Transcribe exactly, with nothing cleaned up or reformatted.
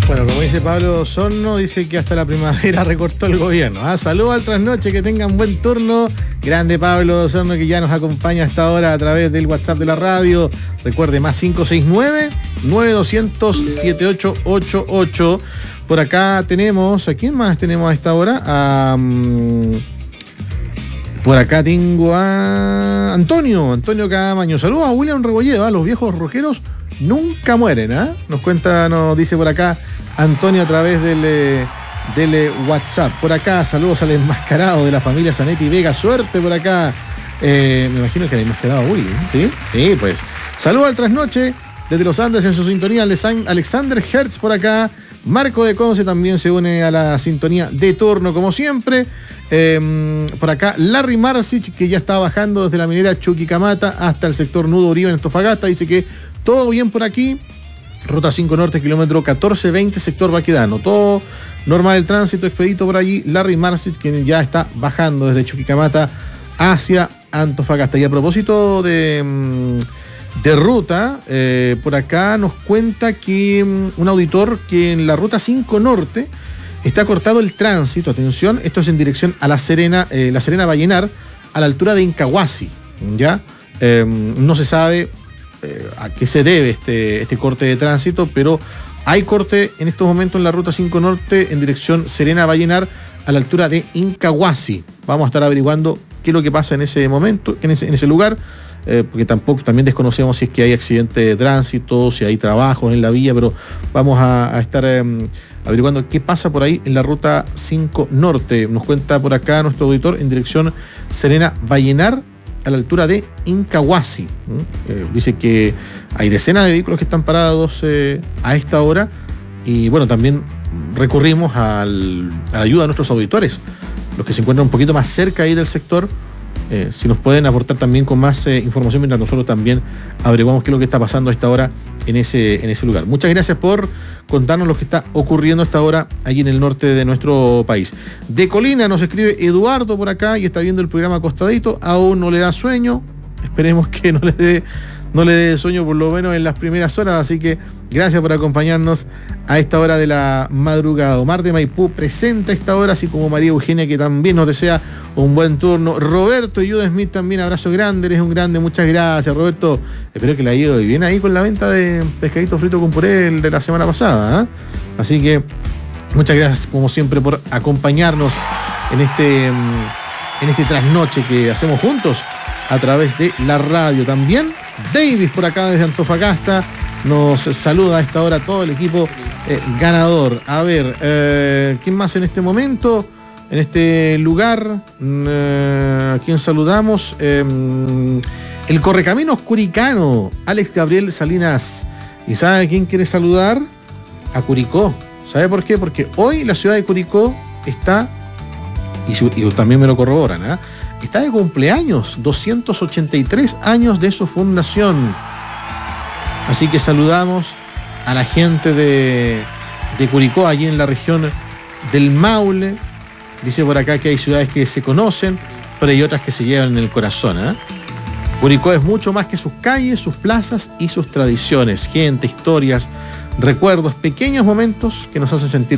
Bueno, como dice Pablo Osorno, dice que hasta la primavera recortó el gobierno. Ah, saludos al trasnoche, que tengan buen turno. Grande Pablo Osorno, que ya nos acompaña hasta ahora a través del WhatsApp de la radio. Recuerde, más cinco seis nueve, nueve dos cero cero, siete ocho ocho ocho. Por acá tenemos, ¿a quién más tenemos a esta hora? A, um, por acá tengo a Antonio, Antonio Camaño. Saludos a William Rebolledo, ¿eh? Los viejos rojeros nunca mueren, ¿ah? ¿eh? Nos cuenta, nos dice por acá Antonio a través del, del WhatsApp. Por acá, saludos al enmascarado de la familia Zanetti Vega. Suerte por acá. Eh, me imagino que el enmascarado Willy, ¿sí? Sí, pues. Saludos al trasnoche desde los Andes en su sintonía. Alexander Hertz por acá. Marco de Conce también se une a la sintonía de turno, como siempre. Eh, por acá, Larry Marcic, que ya está bajando desde la minera Chuquicamata hasta el sector Nudo Uribe en Antofagasta. Dice que todo bien por aquí. Ruta cinco Norte, kilómetro catorce veinte, sector Baquedano. Todo normal el tránsito, expedito por allí. Larry Marcic, quien ya está bajando desde Chuquicamata hacia Antofagasta. Y a propósito de, de ruta, eh, por acá nos cuenta que un auditor que en la ruta cinco Norte está cortado el tránsito. Atención, esto es en dirección a La Serena, eh, La Serena Vallenar, a la altura de Incahuasi. ¿Ya? Eh, no se sabe Eh, a qué se debe este, este corte de tránsito, pero hay corte en estos momentos en la ruta cinco Norte en dirección Serena Vallenar a la altura de Incahuasi. Vamos a estar averiguando qué es lo que pasa en ese momento, en ese, en ese lugar, eh, porque tampoco también desconocemos si es que hay accidente de tránsito, si hay trabajos en la vía, pero vamos a, a estar eh, averiguando qué pasa por ahí en la ruta cinco Norte. Nos cuenta por acá nuestro auditor en dirección Serena Vallenar a la altura de Incahuasi. Eh, dice que hay decenas de vehículos que están parados eh, a esta hora y bueno, también recurrimos al, a la ayuda de nuestros auditores, los que se encuentran un poquito más cerca ahí del sector, eh, si nos pueden aportar también con más eh, información mientras nosotros también averiguamos qué es lo que está pasando a esta hora en ese, en ese lugar. Muchas gracias por contarnos lo que está ocurriendo a esta hora allí en el norte de nuestro país. De Colina nos escribe Eduardo por acá y está viendo el programa acostadito, aún no le da sueño, esperemos que no le dé no le dé sueño por lo menos en las primeras horas, así que gracias por acompañarnos a esta hora de la madrugada. Omar de Maipú presenta a esta hora, así como María Eugenia, que también nos desea un buen turno. Roberto y Jude Smith también, abrazo grande, eres un grande, muchas gracias Roberto, espero que le haya ido bien ahí con la venta de pescadito frito con puré de la semana pasada, ¿eh? Así que muchas gracias como siempre por acompañarnos en este, en este trasnoche que hacemos juntos a través de la radio. También Davis por acá desde Antofagasta nos saluda a esta hora todo el equipo eh, ganador. A ver, eh, ¿quién más en este momento? En este lugar, eh, ¿a quién saludamos? Eh, el Correcaminos Curicano, Alex Gabriel Salinas. ¿Y sabe a quién quiere saludar? A Curicó. ¿Sabe por qué? Porque hoy la ciudad de Curicó está, y, su, y también me lo corroboran, ¿eh? está de cumpleaños, doscientos ochenta y tres años de su fundación. Así que saludamos a la gente de, de Curicó, allí en la región del Maule. Dice por acá que hay ciudades que se conocen, pero hay otras que se llevan en el corazón, ¿eh? Curicó es mucho más que sus calles, sus plazas y sus tradiciones, gente, historias, recuerdos, pequeños momentos que nos hacen sentir